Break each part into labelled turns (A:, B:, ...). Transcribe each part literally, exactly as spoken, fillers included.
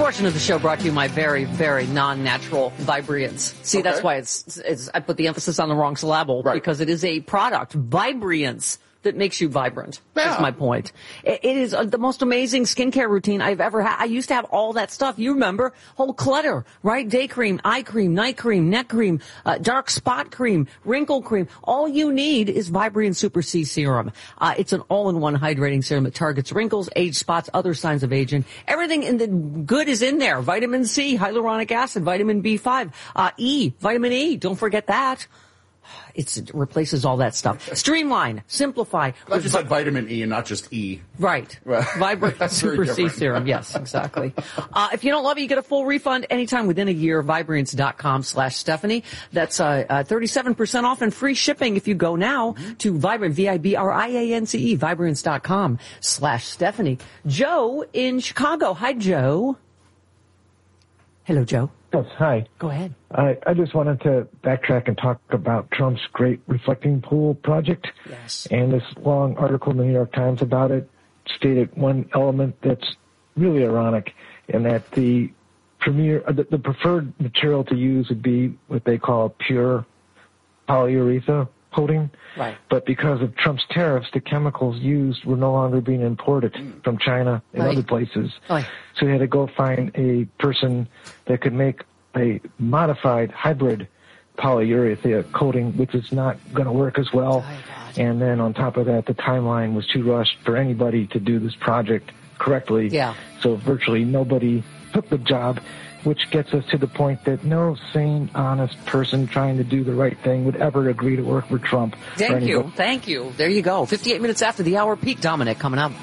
A: portion of the show brought to you by very, very non-natural Vibriance. See, okay. That's why it's, it's, I put the emphasis on the wrong syllable, right. Because it is a product, Vibriance, that makes you vibrant. Yeah. That's my point. It, it is the most amazing skincare routine I've ever had. I used to have all that stuff. You remember, whole clutter, right? Day cream, eye cream, night cream, neck cream, uh, dark spot cream, wrinkle cream. All you need is Vibriance Super C Serum. Uh, it's an all-in-one hydrating serum that targets wrinkles, age spots, other signs of aging. Everything in the good is in there. Vitamin C, hyaluronic acid, vitamin B five, uh, E, vitamin E. Don't forget that. It's, it replaces all that stuff. Streamline, simplify.
B: Glad you said vitamin E and not just E.
A: Right. Vibrant Super C Serum. Yes, exactly. Uh, if you don't love it, you get a full refund anytime within a year. Vibriance.com slash Stephanie. That's uh, uh, thirty-seven percent off and free shipping if you go now mm-hmm. to Vibrant, V I B R I A N C E, Vibriance.com slash Stephanie. Joe in Chicago. Hi, Joe. Hello, Joe.
C: Yes, hi.
A: Go ahead.
C: I, I just wanted to backtrack and talk about Trump's Great Reflecting Pool project.
A: Yes.
C: And this long article in the New York Times about it stated one element that's really ironic, in that the premier, uh, the, the preferred material to use would be what they call pure polyurethane coating.
A: Right.
C: But because of Trump's tariffs, the chemicals used were no longer being imported mm. from China and
A: right.
C: other places.
A: Right.
C: So they had to go find a person that could make a modified hybrid polyurethane coating, which is not going to work as well.
A: Oh,
C: and then on top of that, the timeline was too rushed for anybody to do this project correctly.
A: Yeah.
C: So virtually nobody took the job, which gets us to the point that no sane, honest person trying to do the right thing would ever agree to work for Trump.
A: Thank you. Thank you. There you go. fifty-eight minutes after the hour peak. Dominic coming up.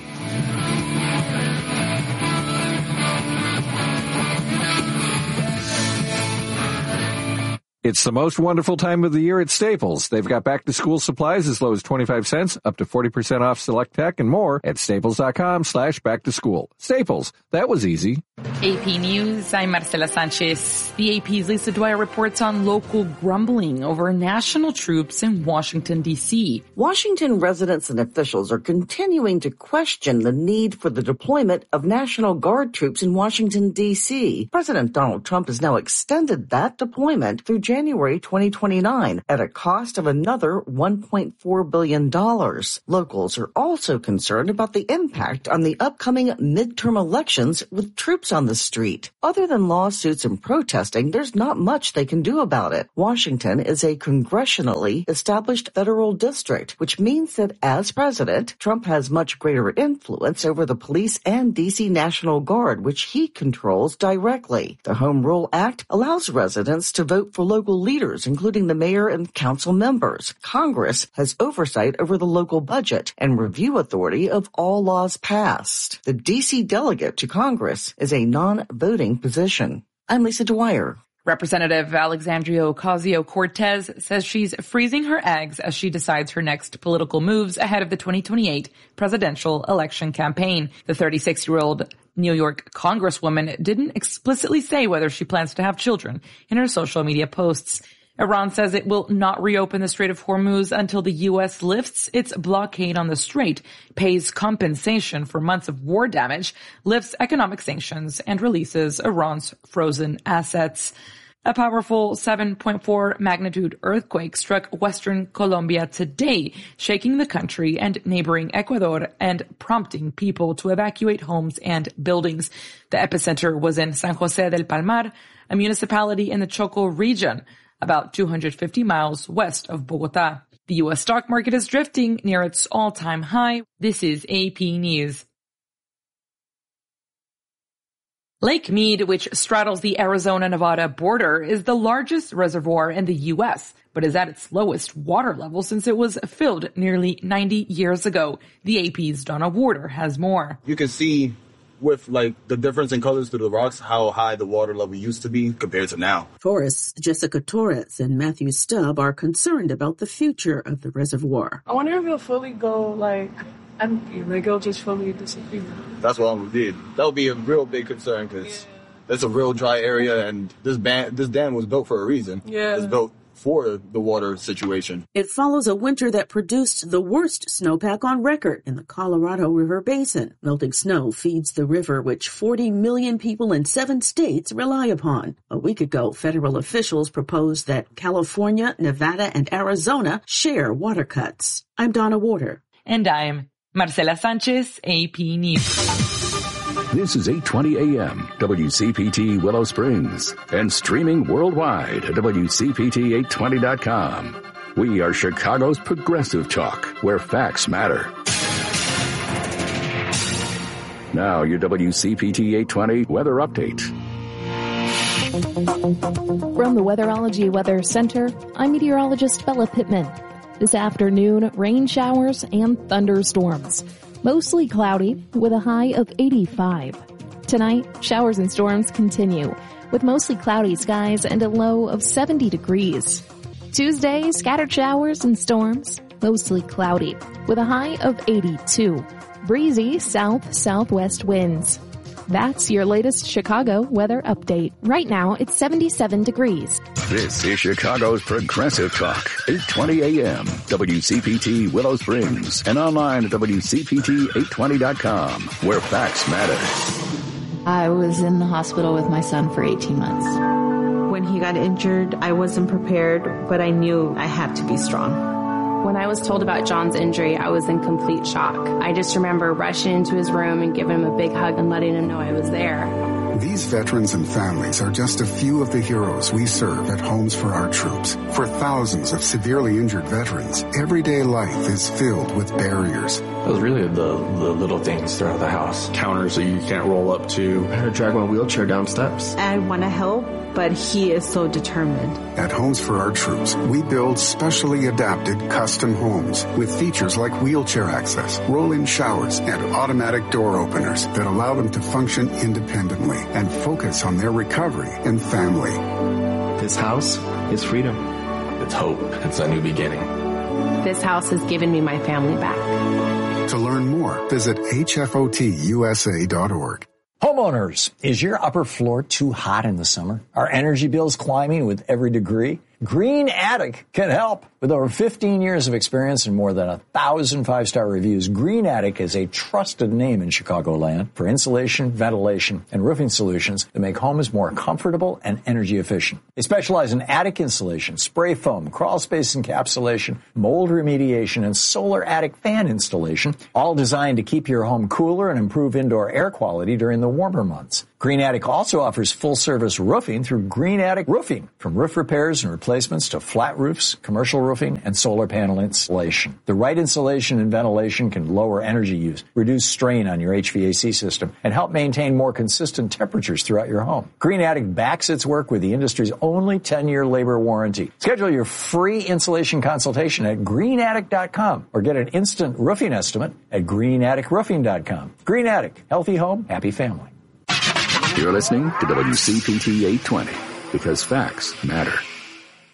D: It's the most wonderful time of the year at Staples. They've got back-to-school supplies as low as twenty-five cents, up to forty percent off select tech, and more at staples.com slash back-to-school. Staples. That was easy.
E: A P News, I'm Marcela Sanchez. The A P's Lisa Dwyer reports on local grumbling over national troops in Washington, D C.
F: Washington residents and officials are continuing to question the need for the deployment of National Guard troops in Washington, D C. President Donald Trump has now extended that deployment through January twenty twenty-nine at a cost of another one point four billion dollars. Locals are also concerned about the impact on the upcoming midterm elections with troops on the street. Other than lawsuits and protesting, there's not much they can do about it. Washington is a congressionally established federal district, which means that as president, Trump has much greater influence over the police and D C National Guard, which he controls directly. The Home Rule Act allows residents to vote for local leaders, including the mayor and council members. Congress has oversight over the local budget and review authority of all laws passed. The D C delegate to Congress is a non-voting position. I'm Lisa Dwyer.
E: Representative Alexandria Ocasio-Cortez says she's freezing her eggs as she decides her next political moves ahead of the twenty twenty-eight presidential election campaign. The thirty-six-year-old New York Congresswoman didn't explicitly say whether she plans to have children in her social media posts. Iran says it will not reopen the Strait of Hormuz until the U S lifts its blockade on the strait, pays compensation for months of war damage, lifts economic sanctions, and releases Iran's frozen assets. A powerful seven point four magnitude earthquake struck western Colombia today, shaking the country and neighboring Ecuador and prompting people to evacuate homes and buildings. The epicenter was in San José del Palmar, a municipality in the Choco region, about two hundred fifty miles west of Bogota. The U S stock market is drifting near its all-time high. This is A P News. Lake Mead, which straddles the Arizona-Nevada border, is the largest reservoir in the U S, but is at its lowest water level since it was filled nearly ninety years ago. The A P's Donna Warder has more.
G: You can see with like the difference in colors through the rocks, how high the water level used to be compared to now.
H: Forests Jessica Torres and Matthew Stubb are concerned about the future of the reservoir.
I: I wonder if it'll fully go like empty, like it'll just fully disappear.
G: That's what I'm worried. That would be a real big concern because yeah. It's a real dry area, and this ban- this dam was built for a reason.
I: Yeah.
G: It's built for the water situation.
H: It follows a winter that produced the worst snowpack on record in the Colorado River Basin. Melting snow feeds the river, which forty million people in seven states rely upon. A week ago, federal officials proposed that California, Nevada, and Arizona share water cuts. I'm Donna Warder.
E: And I'm Marcela Sanchez, A P News.
J: This is eight twenty A M, W C P T Willow Springs, and streaming worldwide at W C P T eight twenty dot com. We are Chicago's progressive talk, where facts matter. Now, your W C P T eight twenty weather update.
K: From the Weatherology Weather Center, I'm meteorologist Bella Pittman. This afternoon, rain showers and thunderstorms. Mostly cloudy with a high of eighty-five. Tonight, showers and storms continue with mostly cloudy skies and a low of seventy degrees. Tuesday, scattered showers and storms, mostly cloudy with a high of eighty-two. Breezy south-southwest winds. That's your latest Chicago weather update. Right now, it's seventy-seven degrees.
J: This is Chicago's Progressive Talk, eight twenty A M, W C P T Willow Springs, and online at W C P T eight twenty dot com, where facts matter.
L: I was in the hospital with my son for eighteen months.
M: When he got injured, I wasn't prepared, but I knew I had to be strong.
N: When I was told about John's injury, I was in complete shock. I just remember rushing into his room and giving him a big hug and letting him know I was there.
O: These veterans and families are just a few of the heroes we serve at Homes for Our Troops. For thousands of severely injured veterans, everyday life is filled with barriers.
P: It was really the, the little things throughout the house. Counters that you can't roll up to. I had to drag my wheelchair down steps.
M: I want to help, but he is so determined.
O: At Homes for Our Troops, we build specially adapted custom homes with features like wheelchair access, roll-in showers, and automatic door openers that allow them to function independently and focus on their recovery and family.
P: This house is freedom. It's hope. It's a new beginning.
N: This house has given me my family back.
O: To learn more, visit H F O T U S A dot org.
Q: Homeowners, is your upper floor too hot in the summer? Are energy bills climbing with every degree? Green Attic can help. With over fifteen years of experience and more than a thousand five-star reviews, Green Attic is a trusted name in Chicagoland for insulation, ventilation, and roofing solutions that make homes more comfortable and energy efficient. They specialize in attic insulation, spray foam, crawl space encapsulation, mold remediation, and solar attic fan installation, all designed to keep your home cooler and improve indoor air quality during the warmer months. Green Attic also offers full-service roofing through Green Attic Roofing, from roof repairs and replacements to flat roofs, commercial roofing, and solar panel installation. The right insulation and ventilation can lower energy use, reduce strain on your H V A C system, and help maintain more consistent temperatures throughout your home. Green Attic backs its work with the industry's only ten-year labor warranty. Schedule your free insulation consultation at green attic dot com or get an instant roofing estimate at green attic roofing dot com. Green Attic, healthy home, happy family.
J: You're listening to W C P T eight twenty, because facts matter.